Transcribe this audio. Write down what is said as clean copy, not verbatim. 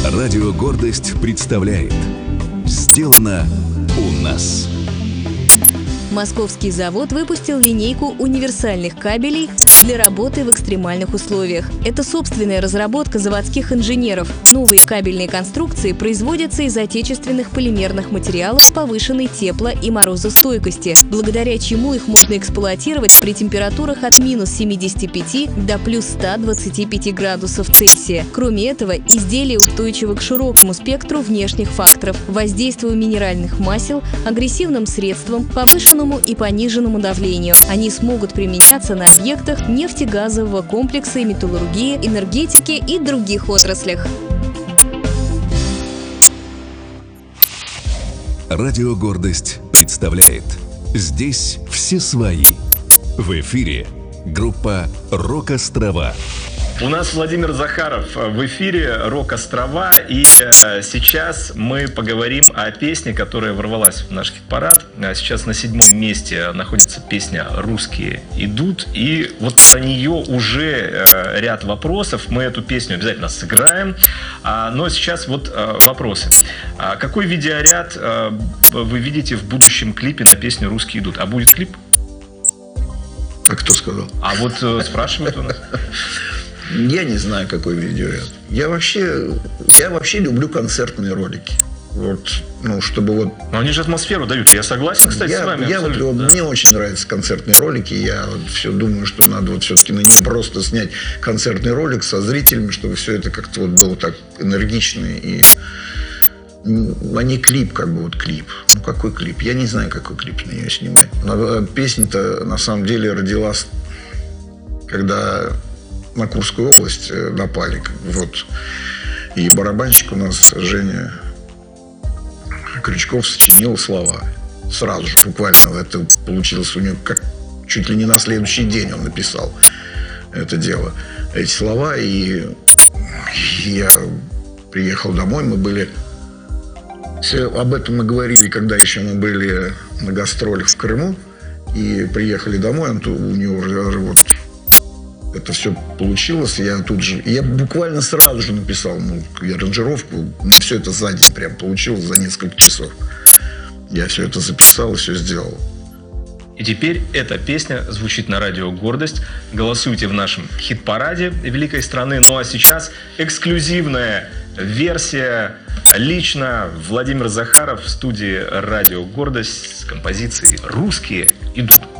Радио «Гордость» представляет «Сделано у нас». Московский завод выпустил линейку универсальных кабелей для работы в экстремальных условиях. Это собственная разработка заводских инженеров. Новые кабельные конструкции производятся из отечественных полимерных материалов с повышенной тепло- и морозостойкостью, благодаря чему их можно эксплуатировать при температурах от минус 75 до плюс 125 градусов Цельсия. Кроме этого, изделия устойчивы к широкому спектру внешних факторов, воздействию минеральных масел, агрессивным средствам, повышенному и пониженному давлению. Они смогут применяться на объектах нефтегазового комплекса и металлургии, энергетики и других отраслях. Радио «Гордость» представляет «Здесь все свои». В эфире группа «Рок-Острова». У нас Владимир Захаров в эфире «Рок-Острова», и сейчас мы поговорим о песне, которая ворвалась в наш хит-парад. Сейчас на 7-м месте находится песня «Русские идут», и вот про нее уже ряд вопросов. Мы эту песню обязательно сыграем, но сейчас вот вопросы. Какой видеоряд вы видите в будущем клипе на песню «Русские идут»? А будет клип? А кто сказал? А вот спрашивают у нас. Я не знаю, какой видеоряд. Я вообще люблю концертные ролики. Вот, чтобы вот... Но они же атмосферу дают. Я согласен, кстати, с вами. Мне очень нравятся концертные ролики. Я все думаю, что надо вот все-таки не просто снять концертный ролик со зрителями, чтобы все это как-то вот было так энергично и... А не клип, как бы вот клип. Ну, какой клип? Я не знаю, какой клип на нее снимать. Но песня-то на самом деле родилась, когда... на Курскую область напали. Вот. И барабанщик у нас, Женя Крючков, сочинил слова. Сразу же, буквально. Это получилось у него как чуть ли не на следующий день он написал это дело. Эти слова. И я приехал домой. Мы были... Об этом мы говорили, когда еще мы были на гастролях в Крыму. И приехали домой. У него вот... Это все получилось, я буквально сразу же написал аранжировку, все это за день прям получилось, за несколько часов. Я все это записал и все сделал. И теперь эта песня звучит на радио «Гордость». Голосуйте в нашем хит-параде великой страны. Ну а сейчас эксклюзивная версия лично Владимир Захаров в студии радио «Гордость» с композицией «Русские идут».